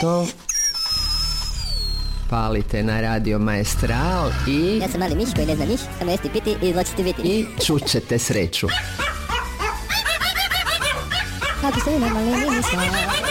to palite na Radio Maestral i... Ja sam mali miš koji ne zna niš, samo jesti piti i izločiti viti. I čućete sreću. Ako se normalni nismo.